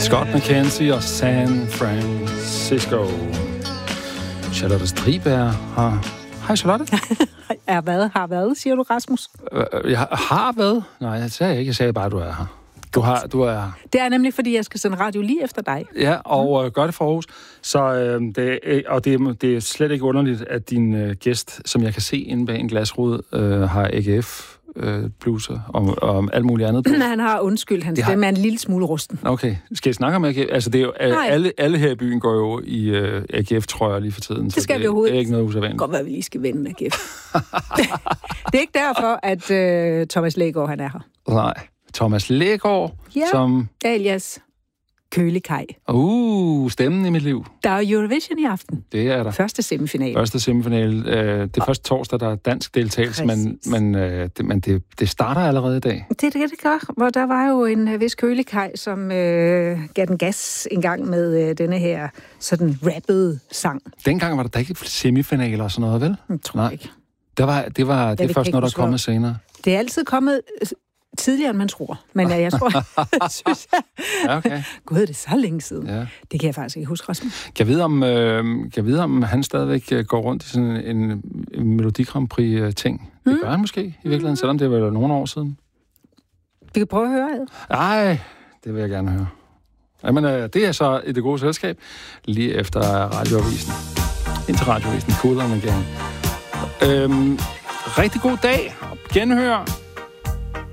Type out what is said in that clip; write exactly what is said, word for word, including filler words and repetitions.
Scott McKenzie og San Francisco. Charlotte Striberg har... Hej, Charlotte. Er hvad? Har hvad, siger du, Rasmus? Øh, jeg har hvad? Nej, jeg sagde ikke. Jeg sagde bare, at du er her. Du, har, du er her. Det er nemlig, fordi jeg skal sende radio lige efter dig. Ja, og mm. øh, gør det for Aarhus. Så, øh, det, øh, og det, det er slet ikke underligt, at din øh, gæst, som jeg kan se inde bag en glasrude, øh, har A G F øh, bluser og, og alt muligt andet på. Han har undskyld, hans har... stemme er en lille smule rusten. Okay, skal jeg snakke om A G F? Altså, det er jo, alle, alle her i byen går jo i øh, A G F-trøjer lige for tiden. Det skal så vi overhovedet. Det er ikke noget usædvanligt. Godt, hvad vi lige skal vende A G F. Det er ikke derfor, at øh, Thomas Lægaard, han er her. Nej. Thomas Lægaard, ja, som... alias Kølekaj. Uh, stemmen i mit liv. Der er Eurovision i aften. Det er der. Første semifinal. Første semifinal. Øh, det er første torsdag, der er dansk deltagelse, men, men, øh, det, men det, det starter allerede i dag. Det er det, det gør. Hvor der var jo en øh, vis Kølekaj, som øh, gav den gas en gang med øh, denne her sådan rappede sang. Dengang var der da ikke semifinaler og sådan noget, vel? Jeg tror Nej. ikke. Det, var, det, var, det, det er først noget, der er kommet senere. Det er altid kommet... tidligere, end man tror. Men ja, jeg tror, synes jeg... Ja, okay. Gud, det er så længe siden. Ja. Det kan jeg faktisk ikke huske, Rasmus. Kan jeg vide, om, øh, kan jeg vide, om han stadigvæk går rundt i sådan en, en Melodi Grand Prix-ting? Det mm. gør han måske i virkeligheden, mm. selvom det var nogle år siden. Vi kan prøve at høre det. Nej, det vil jeg gerne høre. Jamen, øh, det er så i det gode selskab, lige efter radioavisen. Indtil radioavisen, Cool on Gang. Øhm, rigtig god dag. Genhør